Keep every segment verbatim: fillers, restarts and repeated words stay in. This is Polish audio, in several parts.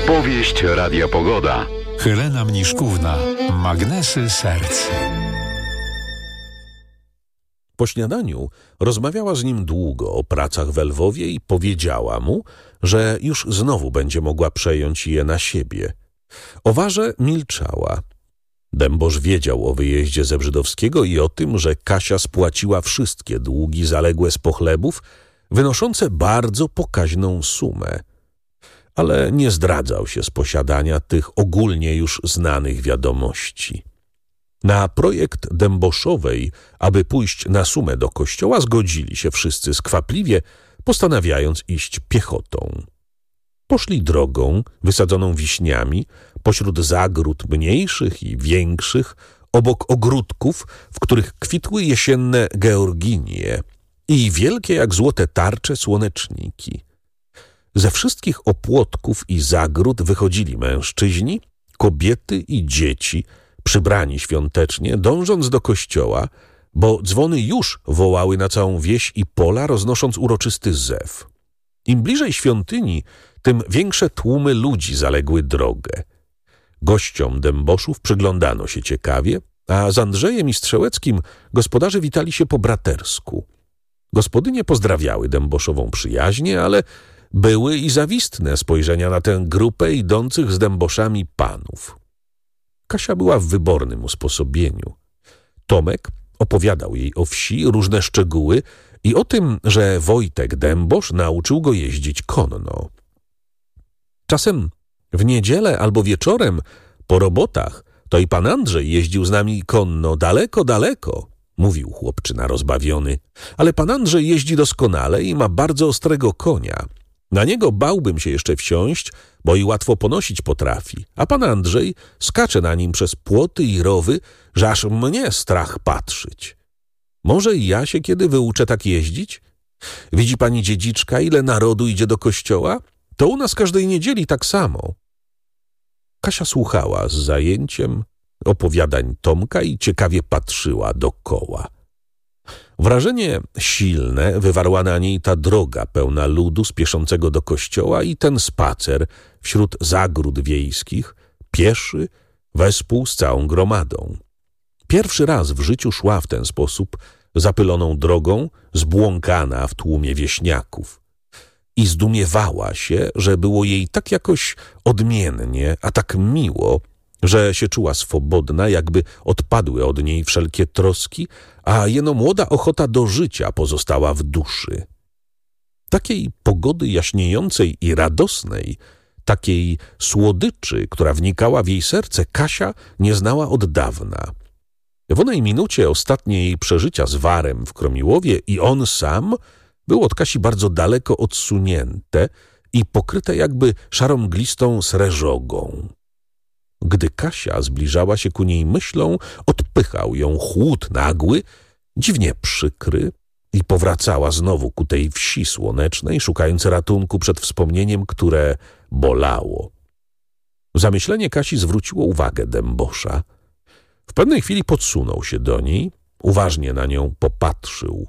Powieść Radia Pogoda. Helena Mniszkówna. Magnesy serc. Po śniadaniu rozmawiała z nim długo o pracach we Lwowie i powiedziała mu, że już znowu będzie mogła przejąć je na siebie. O Warze milczała. Dębosz wiedział o wyjeździe Zebrzydowskiego i o tym, że Kasia spłaciła wszystkie długi zaległe z pochlebów, wynoszące bardzo pokaźną sumę. Ale nie zdradzał się z posiadania tych ogólnie już znanych wiadomości. Na projekt Dęboszowej, aby pójść na sumę do kościoła, zgodzili się wszyscy skwapliwie, postanawiając iść piechotą. Poszli drogą wysadzoną wiśniami, pośród zagród mniejszych i większych, obok ogródków, w których kwitły jesienne georginie i wielkie jak złote tarcze słoneczniki. Ze wszystkich opłotków i zagród wychodzili mężczyźni, kobiety i dzieci, przybrani świątecznie, dążąc do kościoła, bo dzwony już wołały na całą wieś i pola, roznosząc uroczysty zew. Im bliżej świątyni, tym większe tłumy ludzi zaległy drogę. Gościom Dęboszów przyglądano się ciekawie, a z Andrzejem i Strzełeckim gospodarze witali się po bratersku. Gospodynie pozdrawiały Dęboszową przyjaźnie, ale były i zawistne spojrzenia na tę grupę idących z Dęboszami panów. Kasia była w wybornym usposobieniu. Tomek opowiadał jej o wsi różne szczegóły i o tym, że Wojtek Dębosz nauczył go jeździć konno. Czasem w niedzielę albo wieczorem po robotach to i pan Andrzej jeździł z nami konno daleko, daleko, mówił chłopczyna rozbawiony. Ale pan Andrzej jeździ doskonale i ma bardzo ostrego konia. Na niego bałbym się jeszcze wsiąść, bo i łatwo ponosić potrafi, a pan Andrzej skacze na nim przez płoty i rowy, że aż mnie strach patrzeć. Może i ja się kiedy wyuczę tak jeździć? Widzi pani dziedziczka, ile narodu idzie do kościoła? To u nas każdej niedzieli tak samo. Kasia słuchała z zajęciem opowiadań Tomka i ciekawie patrzyła dokoła. Wrażenie silne wywarła na niej ta droga pełna ludu spieszącego do kościoła i ten spacer wśród zagród wiejskich, pieszy, wespół z całą gromadą. Pierwszy raz w życiu szła w ten sposób zapyloną drogą, zbłąkana w tłumie wieśniaków. I zdumiewała się, że było jej tak jakoś odmiennie, a tak miło, że się czuła swobodna, jakby odpadły od niej wszelkie troski, a jeno młoda ochota do życia pozostała w duszy. Takiej pogody jaśniejącej i radosnej, takiej słodyczy, która wnikała w jej serce, Kasia nie znała od dawna. W onej minucie ostatnie jej przeżycia z Warem w Kromiłowie i on sam był od Kasi bardzo daleko odsunięte i pokryte jakby szaromglistą sreżogą. Gdy Kasia zbliżała się ku niej myślą, odpychał ją chłód nagły, dziwnie przykry i powracała znowu ku tej wsi słonecznej, szukając ratunku przed wspomnieniem, które bolało. Zamyślenie Kasi zwróciło uwagę Dębosza. W pewnej chwili podsunął się do niej, uważnie na nią popatrzył.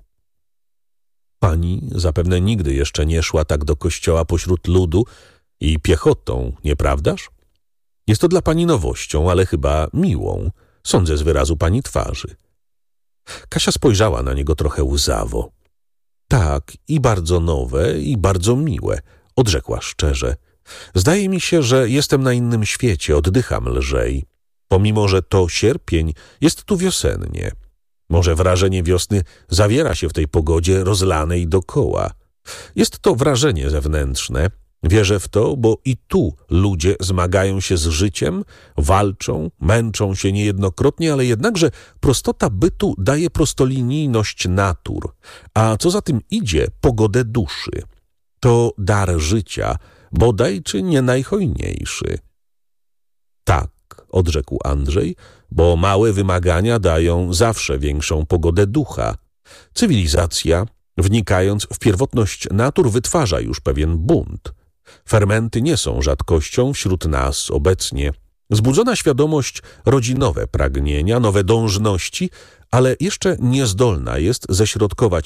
Pani zapewne nigdy jeszcze nie szła tak do kościoła pośród ludu i piechotą, nieprawdaż? Jest to dla pani nowością, ale chyba miłą, sądzę z wyrazu pani twarzy. Kasia spojrzała na niego trochę łzawo. Tak, i bardzo nowe, i bardzo miłe, odrzekła szczerze. Zdaje mi się, że jestem na innym świecie, oddycham lżej. Pomimo, że to sierpień, jest tu wiosennie. Może wrażenie wiosny zawiera się w tej pogodzie rozlanej dokoła. Jest to wrażenie zewnętrzne. Wierzę w to, bo i tu ludzie zmagają się z życiem, walczą, męczą się niejednokrotnie, ale jednakże prostota bytu daje prostolinijność natur, a co za tym idzie, pogodę duszy. To dar życia, bodaj czy nie najhojniejszy. Tak, odrzekł Andrzej, bo małe wymagania dają zawsze większą pogodę ducha. Cywilizacja, wnikając w pierwotność natur, wytwarza już pewien bunt. Fermenty nie są rzadkością wśród nas obecnie. Zbudzona świadomość rodzi nowe pragnienia, nowe dążności, ale jeszcze niezdolna jest ześrodkować